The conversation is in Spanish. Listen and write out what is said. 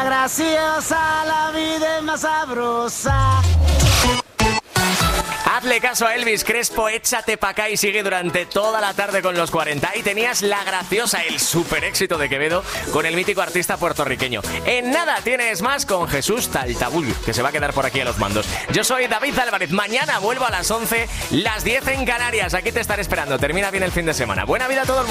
la graciosa, la vida es más sabrosa. Hazle caso a Elvis Crespo, échate pa' acá y sigue durante toda la tarde con los 40. Y tenías La Graciosa, el super éxito de Quevedo con el mítico artista puertorriqueño. En nada tienes más con Jesús Taltabul, que se va a quedar por aquí a los mandos. Yo soy David Álvarez, mañana vuelvo a las 11, las 10 en Canarias. Aquí te estaré esperando, termina bien el fin de semana. Buena vida a todo el mundo.